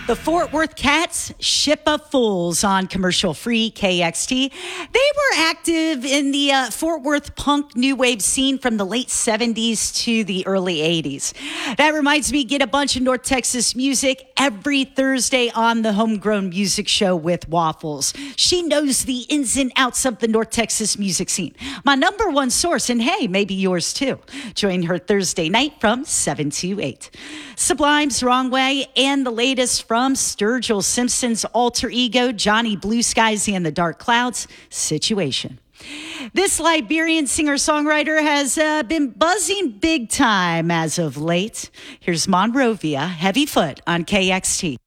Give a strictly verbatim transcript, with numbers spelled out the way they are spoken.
The Fort Worth Cats, Ship of Fools on commercial-free K X T. They were active in the uh, Fort Worth punk new wave scene from the late seventies to the early eighties. That reminds me, get a bunch of North Texas music every Thursday on the Homegrown Music Show with Waffles. She knows the ins and outs of the North Texas music scene. My number one source, and hey, maybe yours too. Join her Thursday night from seven to eight. Sublime's Wrong Way and the latest from From Sturgill Simpson's alter ego, Johnny Blue Skies and the Dark Clouds, Situation. This Liberian singer-songwriter has uh, been buzzing big time as of late. Here's Monrovia, Heavy Foot on K X T.